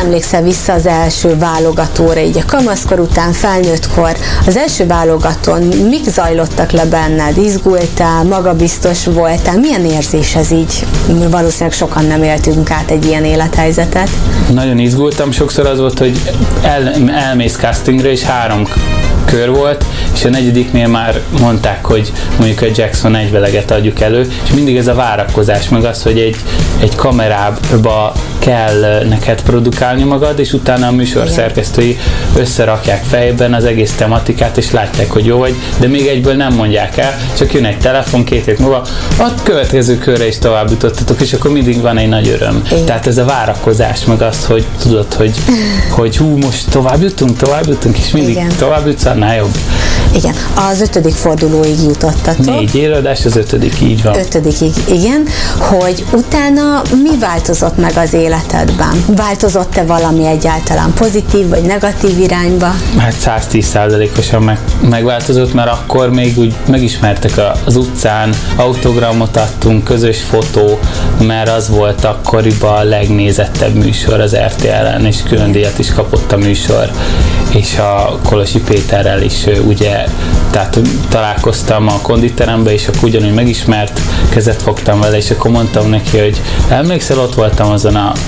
emlékszel vissza az első válogatóra, így a kamaszkor után, felnőttkor, az első válogatón mik zajlottak le benned? Izgultál, magabiztos voltál? Milyen érzés ez így? Valószínűleg sokan nem éltünk át egy ilyen élethelyzetet. Nagyon izgultam, sokszor az volt, hogy elmész castingra, és 3 kör volt, és a 4. már mondták, hogy mondjuk a Jackson egyveleget adjuk elő, és mindig ez a várakozás, meg az, hogy egy kamerába kell neked produkálni magad, és utána a műsorszerkesztői összerakják fejben az egész tematikát, és látják, hogy jó vagy, de még egyből nem mondják el, csak jön egy telefon 2 hét múlva, a következő körre is tovább jutottatok, és akkor mindig van egy nagy öröm. Igen. Tehát ez a várakozás, meg azt, hogy tudod, hogy hú, most tovább jutunk, és mindig tovább jutsz, annál jobb. Igen, az 5. fordulóig jutottatok. 4 élőadás, az 5. így van. 5. igen, hogy utána mi változott meg az életedben? Változott-e valami egyáltalán pozitív vagy negatív irányba? Hát 110%-osan megváltozott, mert akkor még úgy megismertek az utcán, autogramot adtunk, közös fotó, mert az volt akkoriban a legnézettebb műsor az RTL-en, és külön díjat is kapott a műsor, és a Kolosi Péterrel is ugye, tehát találkoztam a konditerembe, és akkor ugyanúgy megismert, kezet fogtam vele, és akkor mondtam neki, hogy emlékszel, ott voltam azon a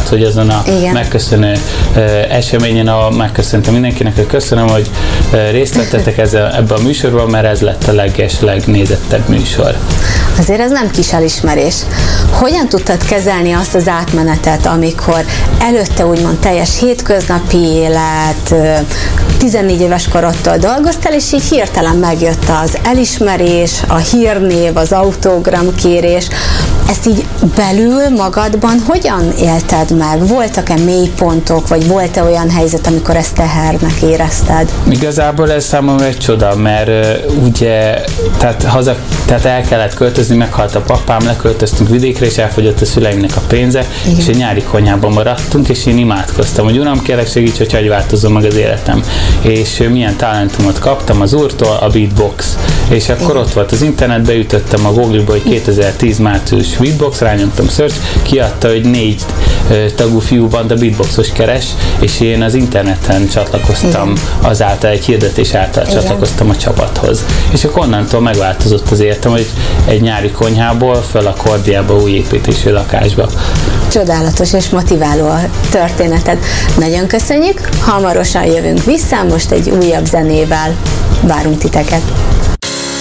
megköszönő eseményen, ahol megköszöntem mindenkinek, hogy köszönöm, hogy részt vettetek ebbe a műsorban, mert ez lett a legnézettebb műsor. Azért ez nem kis elismerés. Hogyan tudtad kezelni azt az átmenetet, amikor előtte úgymond teljes hétköznapi élet, 14 éves korodtól dolgoztál, és így hirtelen megjött az elismerés, a hírnév, az autogramkérés. Ezt így belül magadban hogyan élted meg? Voltak-e mélypontok, vagy volt-e olyan helyzet, amikor ezt tehernek érezted? Igazából ez számomra egy csoda, mert ugye, tehát el kellett költözni, meghalt a papám, leköltöztünk vidékre, és elfogyott a szüleimnek a pénze, igen. És egy nyári konyhában maradtunk, és én imádkoztam, hogy Uram, kérlek segíts, hogy változzon meg az életem. És milyen talentumot kaptam az Úrtól, a beatbox. És akkor igen. Ott volt az internetbe, ütöttem a Google-ba, hogy 2010 március beatbox, rányomtam search, kiadta, hogy 4 tagú fiúbanda beatboxos keres, és én az interneten csatlakoztam, igen. Azáltal, egy hirdetés által igen. Csatlakoztam a csapathoz. És akkor onnantól megváltozott az életem, hogy egy nyári konyhából föl a Kordiába, új építésű lakásba. Csodálatos és motiváló a történeted. Nagyon köszönjük, hamarosan jövünk vissza, most egy újabb zenével várunk titeket.